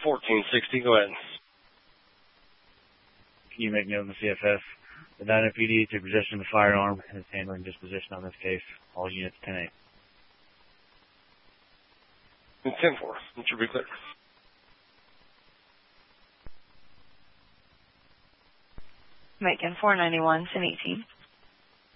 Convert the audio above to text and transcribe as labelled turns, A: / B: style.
A: 1460. Go ahead.
B: Can you make note of the CFS? The Edina PD to possession of the firearm and is handling disposition on this case. All units 10-8.
A: It's 10-4. It should be clear.
C: Macon 491, 1018.